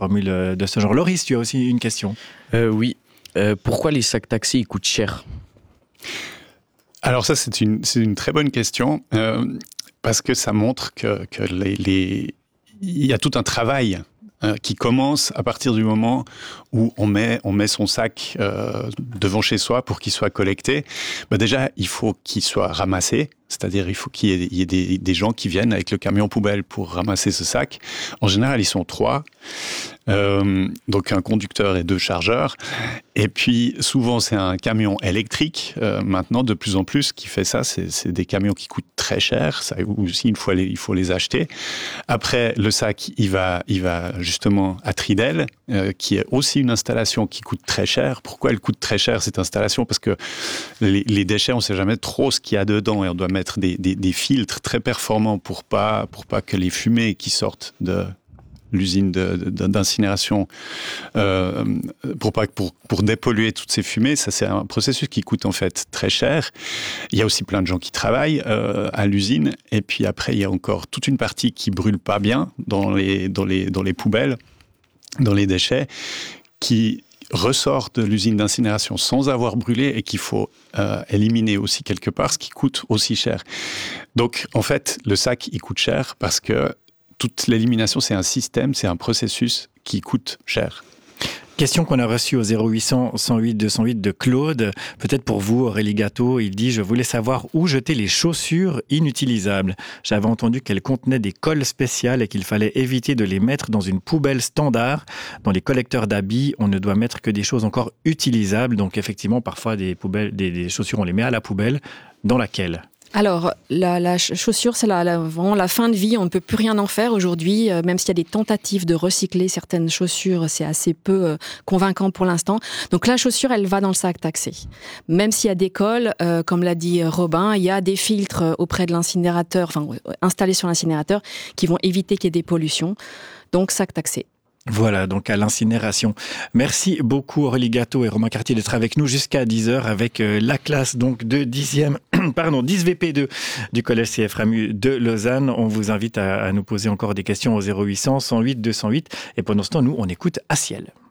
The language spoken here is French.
formules de ce genre. Loris, tu as aussi une question. Oui. Pourquoi les sacs taxis ils coûtent cher ? Alors ça, c'est une très bonne question, parce que ça montre que il y a tout un travail qui commence à partir du moment où on met son sac devant chez soi pour qu'il soit collecté. Déjà, il faut qu'il soit ramassé, c'est-à-dire il faut qu'il y ait des gens qui viennent avec le camion poubelle pour ramasser ce sac. En général, ils sont 3, donc un conducteur et 2 chargeurs. Et puis, souvent, c'est un camion électrique. Maintenant, de plus en plus, qui fait ça, c'est des camions qui coûtent très cher. Ça aussi, il faut les acheter. Après, le sac, il va justement à Tridel, qui est aussi une installation qui coûte très cher. Pourquoi elle coûte très cher, cette installation ? Parce que les déchets, on ne sait jamais trop ce qu'il y a dedans et on doit mettre des filtres très performants pour pas que les fumées qui sortent de l'usine d'incinération, pour dépolluer toutes ces fumées, ça c'est un processus qui coûte en fait très cher. Il y a aussi plein de gens qui travaillent à l'usine, et puis après il y a encore toute une partie qui brûle pas bien dans les poubelles, dans les déchets, qui ressort de l'usine d'incinération sans avoir brûlé et qu'il faut éliminer aussi quelque part, ce qui coûte aussi cher. Donc en fait, le sac il coûte cher parce que toute l'élimination, c'est un système, c'est un processus qui coûte cher. Question qu'on a reçue au 0800 108 208 de Claude. Peut-être pour vous, Aurélie Gâteau, il dit « Je voulais savoir où jeter les chaussures inutilisables. J'avais entendu qu'elles contenaient des colles spéciales et qu'il fallait éviter de les mettre dans une poubelle standard. Dans les collecteurs d'habits, on ne doit mettre que des choses encore utilisables. » Donc effectivement, parfois, des chaussures, on les met à la poubelle. Dans laquelle ? Alors, la chaussure, c'est vraiment la fin de vie. On ne peut plus rien en faire aujourd'hui. Même s'il y a des tentatives de recycler certaines chaussures, c'est assez peu convaincant pour l'instant. Donc, la chaussure, elle va dans le sac taxé. Même s'il y a des colles, comme l'a dit Robin, il y a des filtres auprès de l'incinérateur, enfin, installés sur l'incinérateur, qui vont éviter qu'il y ait des pollutions. Donc, sac taxé. Voilà, donc à l'incinération. Merci beaucoup Aurélie Gâteau et Romain Cartier d'être avec nous jusqu'à 10h avec la classe donc de 10e, 10 VP2 du collège CF Ramu de Lausanne. On vous invite à nous poser encore des questions au 0800 108 208 et pendant ce temps, nous, on écoute Aciel.